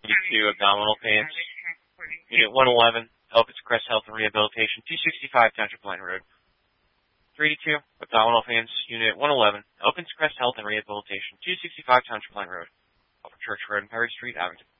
32, abdominal pains. Unit 111, Elkins Crest Health and Rehabilitation, 265 Township Line Road. 32, abdominal pains. Unit 111, Elkins Crest Health and Rehabilitation, 265 Township Line Road. Off of Church Road and Perry Street, Abington.